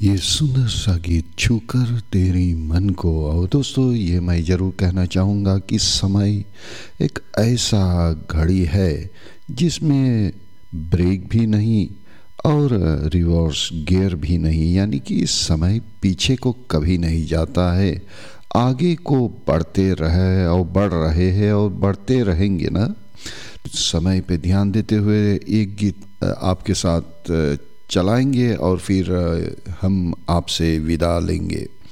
ये सुंदर सा गीत छूकर तेरी मन को। और दोस्तों, ये मैं ज़रूर कहना चाहूँगा कि समय एक ऐसा घड़ी है जिसमें ब्रेक भी नहीं और रिवर्स गियर भी नहीं, यानी कि इस समय पीछे को कभी नहीं जाता है, आगे को बढ़ते रहे और बढ़ रहे हैं और बढ़ते रहेंगे ना। समय पे ध्यान देते हुए एक गीत आपके साथ चलाएंगे और फिर हम आपसे विदा लेंगे।